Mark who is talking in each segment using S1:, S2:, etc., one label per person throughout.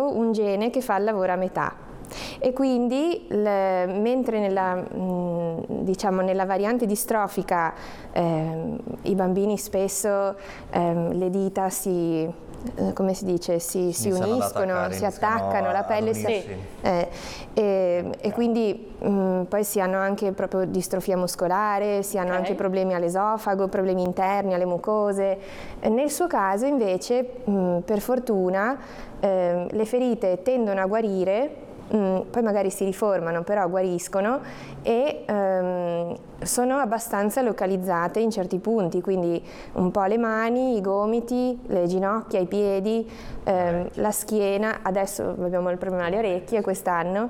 S1: attivato un gene che fa il lavoro a metà. E quindi mentre diciamo, nella variante distrofica i bambini spesso le dita come si dice, si uniscono, si attaccano, la pelle e quindi poi si hanno anche proprio distrofia muscolare, si hanno anche problemi all'esofago, problemi interni, alle mucose. Nel suo caso invece, per fortuna, le ferite tendono a guarire, poi magari si riformano, però guariscono e sono abbastanza localizzate in certi punti, quindi un po' le mani, i gomiti, le ginocchia, i piedi, la schiena. Adesso abbiamo il problema alle orecchie quest'anno,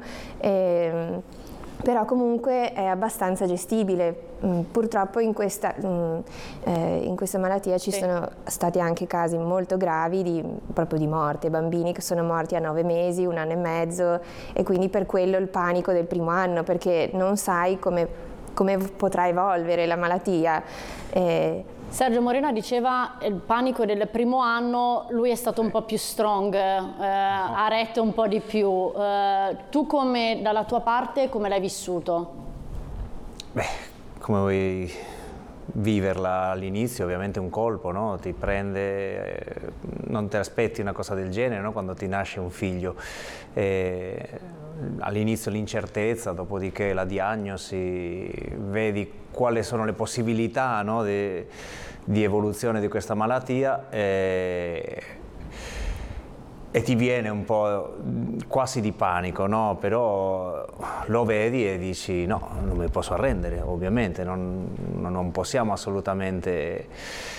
S1: però comunque è abbastanza gestibile. Purtroppo in questa malattia ci sono stati anche casi molto gravi proprio di morte, bambini che sono morti a 9 mesi, 1 anno e mezzo, e quindi per quello il panico del primo anno, perché non sai come potrà evolvere la malattia.
S2: Sergio Morena diceva il panico del primo anno, lui è stato un po' più strong, ha retto un po' di più. Tu dalla tua parte come l'hai vissuto?
S3: Beh, come vuoi viverla all'inizio? Ovviamente un colpo, no? Ti prende, non ti aspetti una cosa del genere, no? Quando ti nasce un figlio. All'inizio l'incertezza, dopodiché la diagnosi, vedi quali sono le possibilità, no? di evoluzione di questa malattia e ti viene un po' quasi di panico, no? Però lo vedi e dici no, non mi posso arrendere, ovviamente, non possiamo assolutamente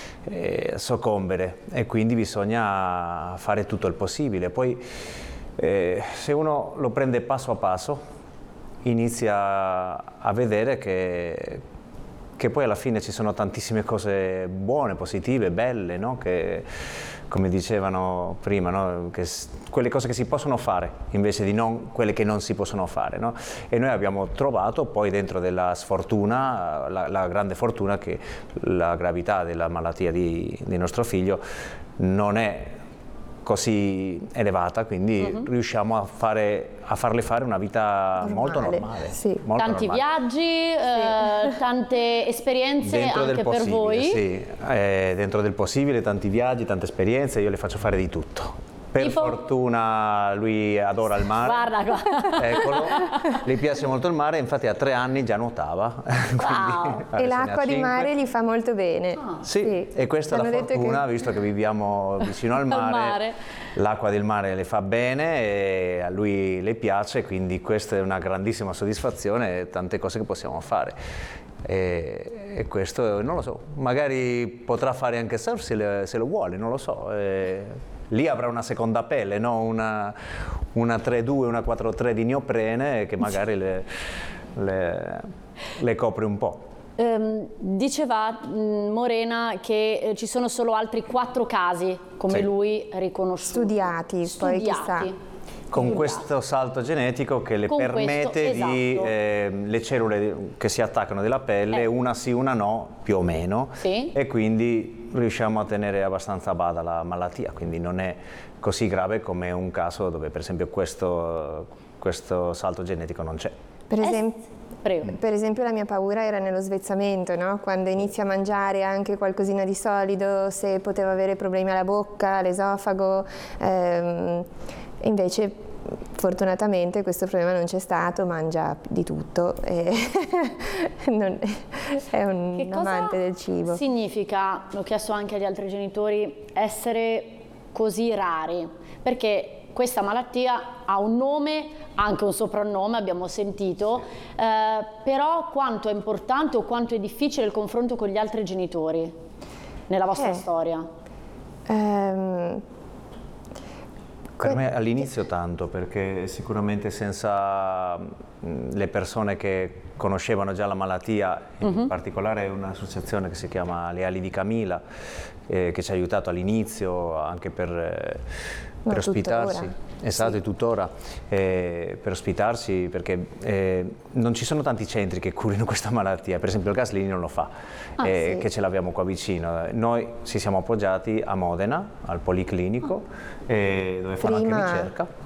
S3: soccombere, e quindi bisogna fare tutto il possibile. Poi se uno lo prende passo a passo, inizia a vedere che poi alla fine ci sono tantissime cose buone, positive, belle, no? Che, come dicevano prima, no? Quelle cose che si possono fare invece di quelle che non si possono fare, no? E noi abbiamo trovato poi dentro della sfortuna, la grande fortuna, che la gravità della malattia di nostro figlio non è così elevata, quindi riusciamo a farle fare una vita molto normale.
S1: Sì.
S3: Molto
S2: tanti
S3: normale.
S2: Viaggi, tante esperienze
S3: dentro
S2: anche per voi.
S3: Sì, dentro del possibile, tanti viaggi, tante esperienze, io le faccio fare di tutto. Per fortuna lui adora il mare.
S2: Guarda qua.
S3: Eccolo, gli piace molto il mare, infatti a 3 anni già nuotava.
S2: Wow.
S1: E l'acqua di mare gli fa molto bene.
S3: Sì, e questa è la fortuna, visto che viviamo vicino al mare, l'acqua del mare le fa bene e a lui le piace, quindi questa è una grandissima soddisfazione e tante cose che possiamo fare. E questo non lo so, magari potrà fare anche surf se lo vuole, non lo so. Lì avrà una seconda pelle, no? Una 3-2, una 4-3 di neoprene che magari le copre un po'.
S2: Diceva Morena che ci sono solo altri 4 casi come lui riconosciuti.
S1: Studiati, poi chissà.
S3: Con questo salto genetico che le permette di le cellule che si attaccano della pelle, una sì, una no, più o meno, e quindi riusciamo a tenere abbastanza a bada la malattia, quindi non è così grave come un caso dove per esempio questo salto genetico non c'è.
S1: Per esempio la mia paura era nello svezzamento, no? Quando inizi a mangiare anche qualcosina di solido, se poteva avere problemi alla bocca, all'esofago, invece fortunatamente questo problema non c'è stato, mangia di tutto e è un amante del cibo.
S2: Significa, l'ho chiesto anche agli altri genitori, essere così rari? Perché questa malattia ha un nome, anche un soprannome, abbiamo sentito, però quanto è importante o quanto è difficile il confronto con gli altri genitori nella vostra storia?
S3: Per me all'inizio tanto, perché sicuramente senza le persone che conoscevano già la malattia, in particolare un'associazione che si chiama Le Ali di Camilla, che ci ha aiutato all'inizio anche per ospitarsi. Esatto, e tuttora per ospitarsi, perché non ci sono tanti centri che curino questa malattia, per esempio il Gaslini non lo fa, che ce l'abbiamo qua vicino. Noi ci siamo appoggiati a Modena, al Policlinico, dove fanno anche ricerca.